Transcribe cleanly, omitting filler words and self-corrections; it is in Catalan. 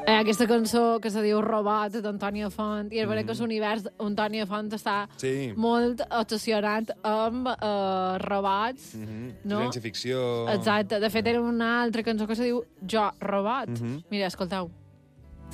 aquesta cançó que se diu Robot d'Antònia Font, i és veritat que l'univers d'Antònia Font està molt obsessionat amb robots, no? Ciència-ficció... Exacte. De fet, era una altra cançó que se diu Jo, Robot. Mira, escolteu.